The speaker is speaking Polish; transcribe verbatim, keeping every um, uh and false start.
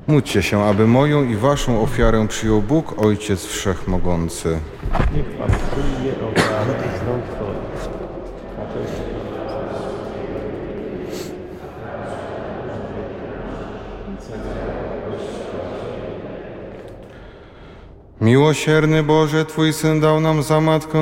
Módlcie się, aby moją i waszą ofiarę przyjął Bóg, Ojciec Wszechmogący. Niech Pan przyjmie ofiarę z rąk Twoich. A to jest... Miłosierny Boże, Twój Syn dał nam za matkę